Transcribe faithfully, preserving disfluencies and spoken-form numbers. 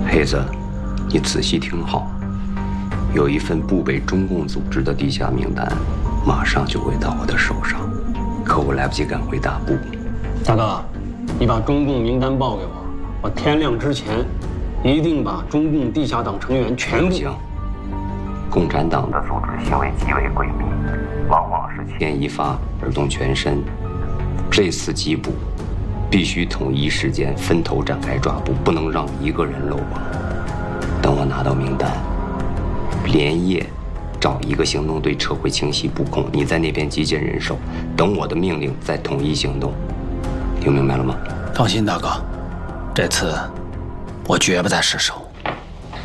黑子，你仔细听好，有一份不被中共组织的地下名单，马上就会到我的手上，可我来不及赶回大部。 大哥，你把中共名单报给我，我天亮之前一定把中共地下党成员全部。 行。共产党的组织行为极为诡秘，往往是牵一发而动全身。这次缉捕必须统一时间，分头展开抓捕，不能让一个人漏网。等我拿到名单，连夜找一个行动队撤回清溪布控，你在那边集结人手，等我的命令再统一行动。听明白了吗？ 放心，大哥，这次我绝不再失手。